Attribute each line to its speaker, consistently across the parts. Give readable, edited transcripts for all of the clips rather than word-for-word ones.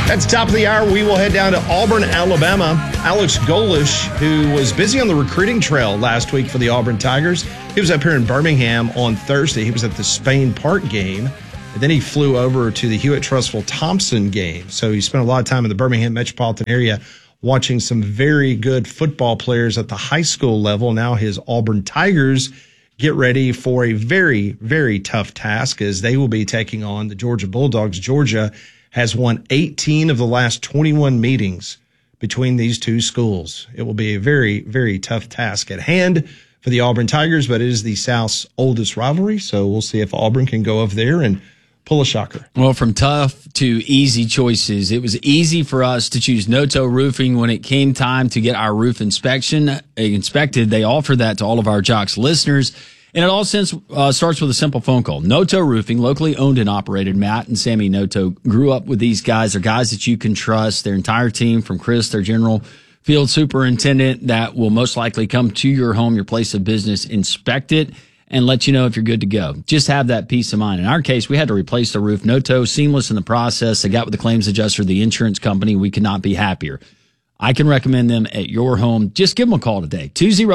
Speaker 1: That's top of the hour. We will head down to Auburn, Alabama. Alex Golesh, who was busy on the recruiting trail last week for the Auburn Tigers, he was up here in Birmingham on Thursday. He was at the Spain Park game, and then he flew over to the Hewitt-Trussville-Thompson game. So he spent a lot of time in the Birmingham metropolitan area watching some very good football players at the high school level. Now his Auburn Tigers get ready for a very, very tough task as they will be taking on the Georgia Bulldogs. Georgia has won 18 of the last 21 meetings between these two schools. It will be a very, very tough task at hand for the Auburn Tigers, but it is the South's oldest rivalry, so we'll see if Auburn can go over there and pull a shocker.
Speaker 2: Well, from tough to easy choices, it was easy for us to choose Noto Roofing when it came time to get our roof inspected. They offered that to all of our Jocks listeners. And it all starts with a simple phone call. Noto Roofing, locally owned and operated. Matt and Sammy Noto grew up with these guys. They're guys that you can trust. Their entire team, from Chris, their general field superintendent, that will most likely come to your home, your place of business, inspect it, and let you know if you're good to go. Just have that peace of mind. In our case, we had to replace the roof. Noto, seamless in the process. They got with the claims adjuster, the insurance company. We could not be happier. I can recommend them at your home. Just give them a call today.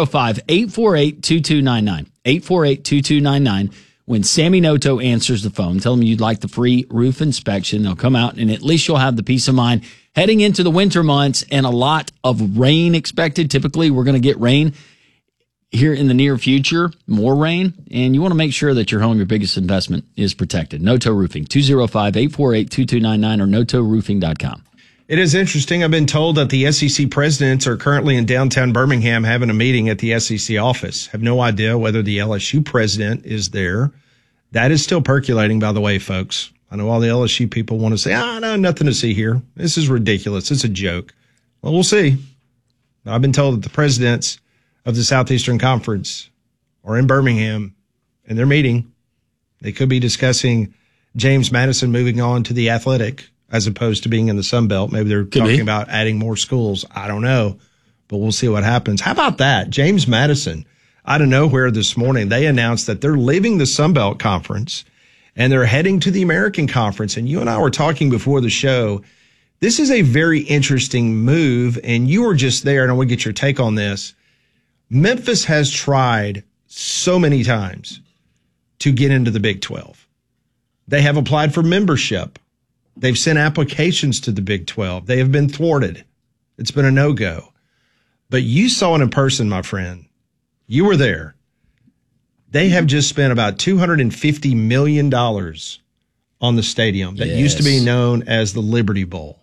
Speaker 2: 205-848-2299. 848-2299. When Sammy Noto answers the phone, tell them you'd like the free roof inspection. They'll come out, and at least you'll have the peace of mind heading into the winter months and a lot of rain expected. Typically, we're going to get rain here in the near future, more rain, and you want to make sure that your home, your biggest investment, is protected. Noto Roofing, 205-848-2299 or notoroofing.com.
Speaker 1: It is interesting. I've been told that the SEC presidents are currently in downtown Birmingham having a meeting at the SEC office. Have no idea whether the LSU president is there. That is still percolating, by the way, folks. I know all the LSU people want to say, no, nothing to see here. This is ridiculous. It's a joke. Well, we'll see. I've been told that the presidents of the Southeastern Conference are in Birmingham and they're meeting. They could be discussing James Madison moving on to the Athletic as opposed to being in the Sun Belt. Maybe they're talking about adding more schools. I don't know, but we'll see what happens. How about that? James Madison, out of nowhere this morning, they announced that they're leaving the Sun Belt Conference and they're heading to the American Conference. And you and I were talking before the show. This is a very interesting move, and you were just there, and I want to get your take on this. Memphis has tried so many times to get into the Big 12. They have applied for membership. They've sent applications to the Big 12. They have been thwarted. It's been a no-go. But you saw it in person, my friend. You were there. They have just spent about $250 million on the stadium that used to be known as the Liberty Bowl.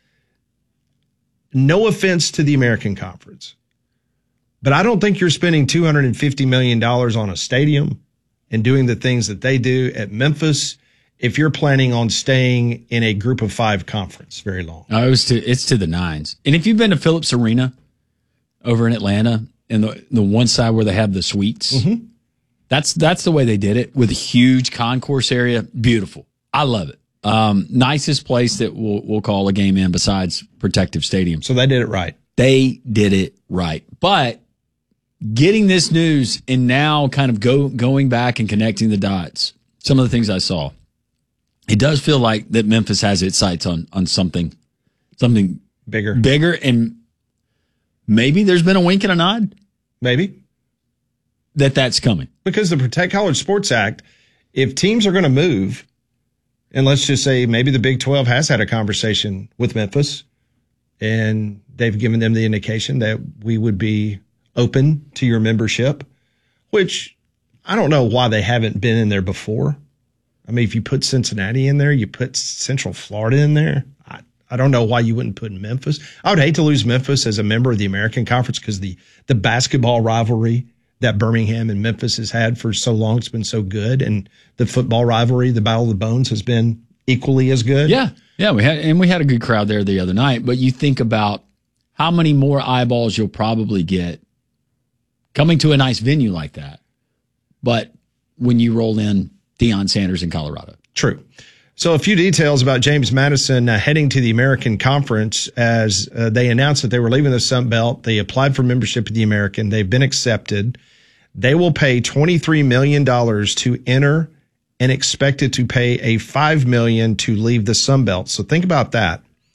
Speaker 1: No offense to the American Conference, but I don't think you're spending $250 million on a stadium and doing the things that they do at Memphis if you're planning on staying in a group of 5 conference very long.
Speaker 2: Oh, it's to the nines. And if you've been to Phillips Arena over in Atlanta and the one side where they have the suites, that's the way they did it, with a huge concourse area. Beautiful. I love it. Nicest place that we'll call a game in besides Protective Stadium.
Speaker 1: So they did it right.
Speaker 2: They did it right. But getting this news and now kind of going back and connecting the dots, some of the things I saw, it does feel like that Memphis has its sights on something bigger, and maybe there's been a wink and a nod.
Speaker 1: Maybe.
Speaker 2: That's coming.
Speaker 1: Because the Protect College Sports Act, if teams are going to move, and let's just say maybe the Big 12 has had a conversation with Memphis, and they've given them the indication that we would be open to your membership, which I don't know why they haven't been in there before. I mean, if you put Cincinnati in there, you put Central Florida in there. I don't know why you wouldn't put Memphis. I would hate to lose Memphis as a member of the American Conference because the basketball rivalry that Birmingham and Memphis has had for so long, it's been so good. And the football rivalry, the Battle of the Bones, has been equally as good.
Speaker 2: Yeah, we had a good crowd there the other night. But you think about how many more eyeballs you'll probably get coming to a nice venue like that. But when you roll in Deion Sanders in Colorado.
Speaker 1: True. So a few details about James Madison heading to the American Conference as they announced that they were leaving the Sun Belt. They applied for membership in the American. They've been accepted. They will pay $23 million to enter and expected to pay a $5 million to leave the Sun Belt. So think about that.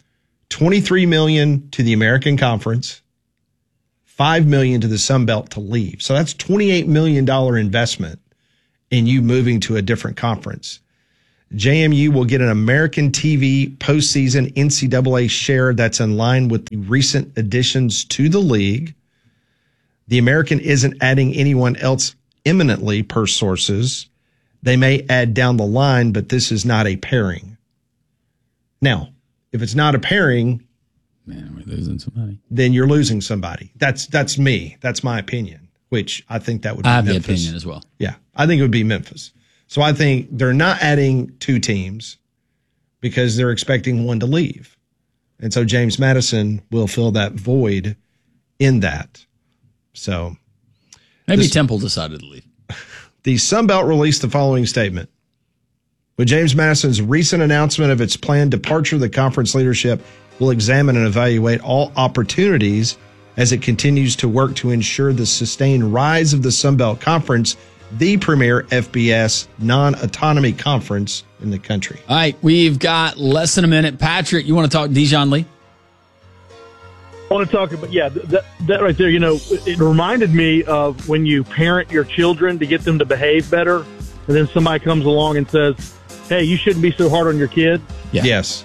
Speaker 1: $23 million to the American Conference, $5 million to the Sun Belt to leave. So that's $28 million investment in you moving to a different conference. JMU will get an American TV postseason NCAA share that's in line with the recent additions to the league. The American isn't adding anyone else imminently, per sources. They may add down the line, but this is not a pairing. Now, if it's not a pairing,
Speaker 2: man, we're losing somebody.
Speaker 1: Then you're losing somebody. That's me. That's my opinion, which I think that would be
Speaker 2: I have
Speaker 1: Memphis.
Speaker 2: the opinion as well.
Speaker 1: Yeah, I think it would be Memphis. So I think they're not adding two teams because they're expecting one to leave. And so James Madison will fill that void in that. So
Speaker 2: maybe Temple decided to leave.
Speaker 1: The Sun Belt released the following statement. With James Madison's recent announcement of its planned departure, the conference leadership will examine and evaluate all opportunities as it continues to work to ensure the sustained rise of the Sun Belt Conference, the premier FBS non-autonomy conference in the country.
Speaker 2: All right, we've got less than a minute. Patrick, you want to talk Dijon Lee?
Speaker 3: I want to talk about, that right there, it reminded me of when you parent your children to get them to behave better, and then somebody comes along and says, hey, you shouldn't be so hard on your kid.
Speaker 2: Yeah.
Speaker 1: Yes.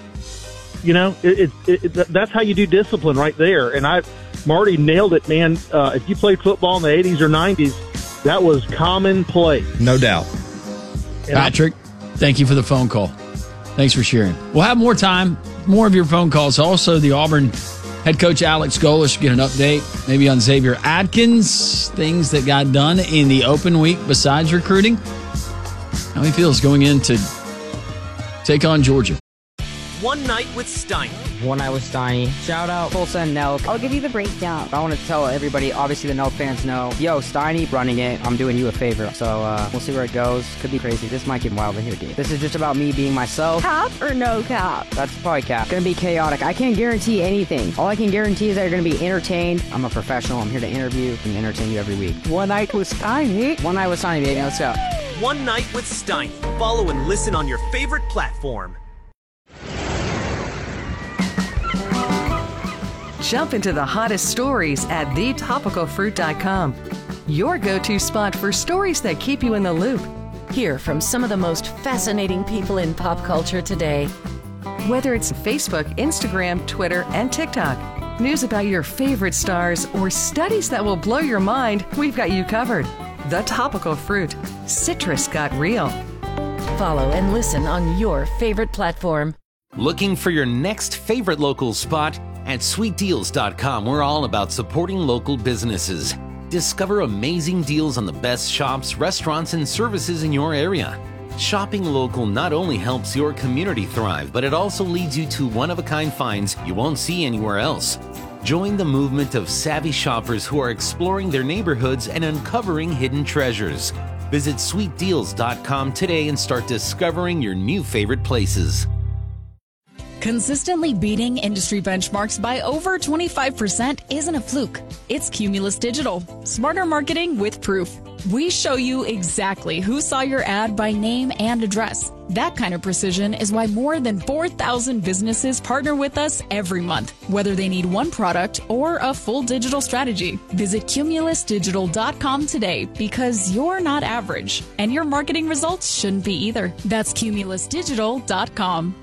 Speaker 3: That's how you do discipline right there. And Marty nailed it, man. If you played football in the 80s or 90s, that was commonplace.
Speaker 1: No doubt.
Speaker 2: Patrick, thank you for the phone call. Thanks for sharing. We'll have more time, more of your phone calls. Also, the Auburn head coach Alex Golesh get an update, maybe on Xavier Atkins, things that got done in the open week besides recruiting. How he feels going in to take on Georgia.
Speaker 4: One Night with Steiny.
Speaker 5: One Night with Steiny. Shout out Tulsa and Nelk.
Speaker 6: I'll give you the breakdown.
Speaker 5: I want to tell everybody, obviously the Nelk fans know, yo, Steiny running it. I'm doing you a favor. So we'll see where it goes. Could be crazy. This might get wild in here, dude. This is just about me being myself.
Speaker 6: Cap or no cap?
Speaker 5: That's probably cap. Gonna be chaotic. I can't guarantee anything. All I can guarantee is that you're gonna be entertained. I'm a professional. I'm here to interview and entertain you every week.
Speaker 6: One Night with Steiny.
Speaker 5: One Night with Steiny, baby. Let's go.
Speaker 4: One Night with Steiny. Follow and listen on your favorite platform.
Speaker 7: Jump into the hottest stories at thetopicalfruit.com. Your go-to spot for stories that keep you in the loop.
Speaker 8: Hear from some of the most fascinating people in pop culture today.
Speaker 7: Whether it's Facebook, Instagram, Twitter, and TikTok, news about your favorite stars, or studies that will blow your mind, we've got you covered. The Topical Fruit. Citrus got real.
Speaker 8: Follow and listen on your favorite platform.
Speaker 9: Looking for your next favorite local spot? At sweetdeals.com, we're all about supporting local businesses. Discover amazing deals on the best shops, restaurants, and services in your area. Shopping local not only helps your community thrive, but it also leads you to one-of-a-kind finds you won't see anywhere else. Join the movement of savvy shoppers who are exploring their neighborhoods and uncovering hidden treasures. Visit sweetdeals.com today and start discovering your new favorite places.
Speaker 10: Consistently beating industry benchmarks by over 25% isn't a fluke. It's Cumulus Digital. Smarter marketing with proof. We show you exactly who saw your ad by name and address. That kind of precision is why more than 4,000 businesses partner with us every month, whether they need one product or a full digital strategy. Visit cumulusdigital.com today because you're not average, and your marketing results shouldn't be either. That's cumulusdigital.com.